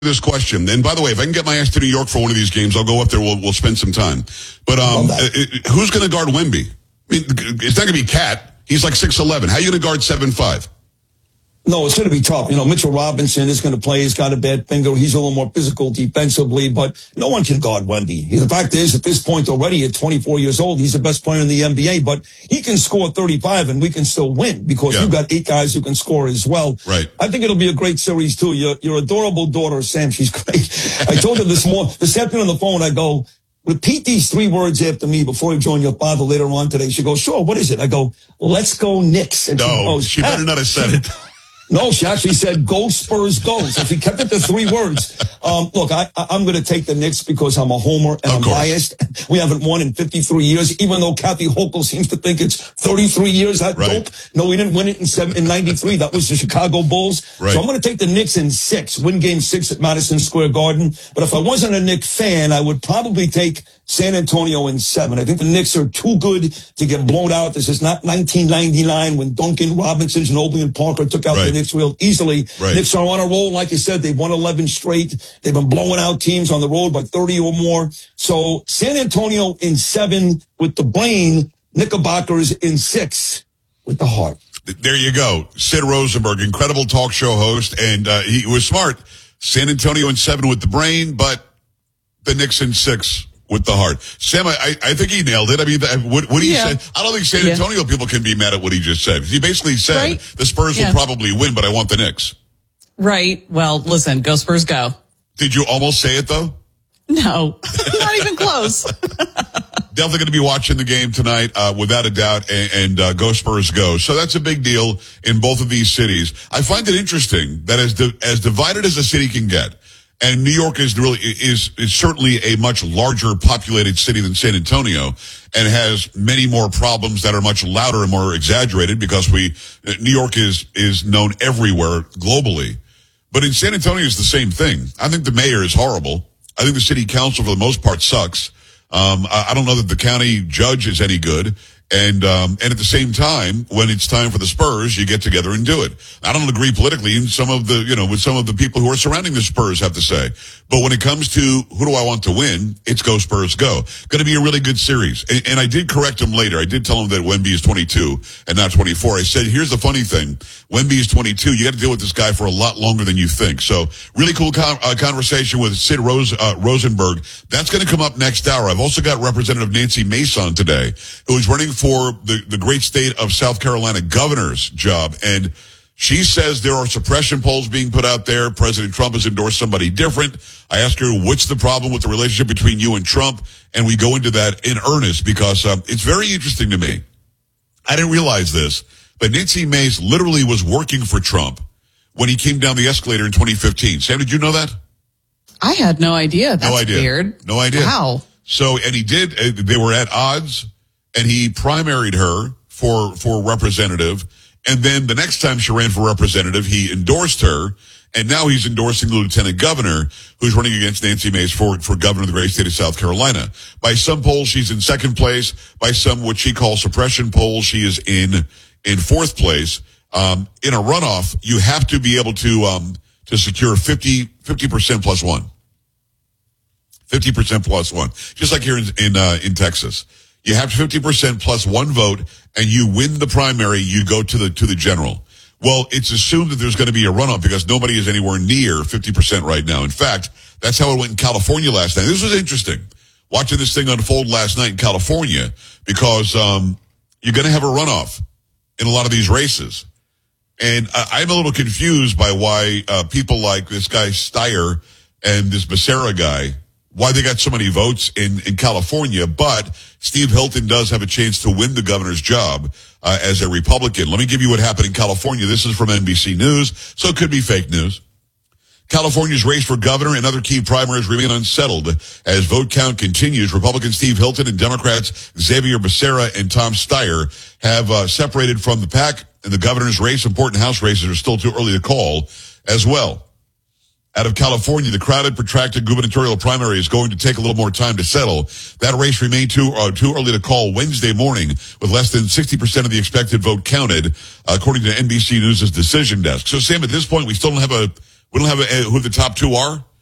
this question. And by the way, if I can get my ass to New York for one of these games, I'll go up there. We'll spend some time. But who's going to guard Wemby? I mean, it's not going to be Cat. He's like 6'11". How are you going to guard 7'5"? No, it's going to be tough. Mitchell Robinson is going to play. He's got a bad finger. He's a little more physical defensively, but no one can guard Wemby. The fact is, at this point already, at 24 years old, he's the best player in the NBA, but he can score 35 and we can still win because you've got 8 guys who can score as well. Right. I think it'll be a great series too. Your adorable daughter, Sam, she's great. I told her this afternoon on the phone, I go, repeat these 3 words after me before you join your father later on today. She goes, sure, what is it? I go, let's go Knicks. And she better not have said it. No, she actually said, go Spurs, go. So she kept it to 3 words. Look, I'm going to take the Knicks because I'm a homer and I'm biased. We haven't won in 53 years, even though Kathy Hochul seems to think it's 33 years. That dope. No, we didn't win it in 93. That was the Chicago Bulls. Right. So I'm going to take the Knicks in 6, win game 6 at Madison Square Garden. But if I wasn't a Knicks fan, I would probably take San Antonio in 7. I think the Knicks are too good to get blown out. This is not 1999 when Duncan Robinson, Ginobili, and Parker took out the Knicks real easily. Knicks are on a roll. Like you said, they've won 11 straight. They've been blowing out teams on the road by 30 or more. So San Antonio in 7 with the brain, Knickerbockers in 6 with the heart. There you go. Sid Rosenberg, incredible talk show host, and he was smart. San Antonio in 7 with the brain, but the Knicks in 6 with the heart. Sam, I think he nailed it. I mean, what he said, I don't think San Antonio people can be mad at what he just said. He basically said, the Spurs will probably win, but I want the Knicks. Right. Well, listen, go Spurs, go. Did you almost say it, though? No, not even close. Definitely going to be watching the game tonight, without a doubt, and go Spurs, go. So that's a big deal in both of these cities. I find it interesting that as divided as a city can get, and New York is certainly a much larger populated city than San Antonio and has many more problems that are much louder and more exaggerated because New York is known everywhere globally. But in San Antonio, it's the same thing. I think the mayor is horrible. I think the city council, for the most part, sucks. I don't know that the county judge is any good. And at the same time, when it's time for the Spurs, you get together and do it. I don't agree politically in with some of the people who are surrounding the Spurs have to say. But when it comes to who do I want to win, it's go Spurs, go. Going to be a really good series. And I did correct him later. I did tell him that Wemby is 22 and not 24. I said, here's the funny thing. Wemby is 22. You got to deal with this guy for a lot longer than you think. So really cool conversation with Sid Rosenberg. That's going to come up next hour. I've also got Representative Nancy Mason today, who is running for the great state of South Carolina governor's job. And she says there are suppression polls being put out there. President Trump has endorsed somebody different. I ask her, what's the problem with the relationship between you and Trump? And we go into that in earnest because it's very interesting to me. I didn't realize this, but Nancy Mace literally was working for Trump when he came down the escalator in 2015. Sam, did you know that? I had no idea. That's weird. No idea. Wow. So, and he did, they were at odds, and he primaried her for representative. And then the next time she ran for representative, he endorsed her. And now he's endorsing the lieutenant governor who's running against Nancy Mace for governor of the great state of South Carolina. By some polls, she's in second place. By some, what she calls suppression polls, she is in fourth place. In a runoff, you have to be able to secure 50% plus one. 50% plus one. Just like here in Texas. You have 50% plus one vote, and you win the primary, you go to the general. Well, it's assumed that there's going to be a runoff because nobody is anywhere near 50% right now. In fact, that's how it went in California last night. This was interesting, watching this thing unfold last night in California, because you're going to have a runoff in a lot of these races. And I'm a little confused by why people like this guy Steyer and this Becerra guy, why they got so many votes in California, but Steve Hilton does have a chance to win the governor's job as a Republican. Let me give you what happened in California. This is from NBC News, so it could be fake news. California's race for governor and other key primaries remain unsettled as vote count continues. Republican Steve Hilton and Democrats Xavier Becerra and Tom Steyer have separated from the pack, and the governor's race, important House races, are still too early to call as well. Out of California, the crowded, protracted gubernatorial primary is going to take a little more time to settle. That race remained too early to call Wednesday morning, with less than 60% of the expected vote counted, according to NBC News' decision desk. So, Sam, at this point, we don't have who the top two are?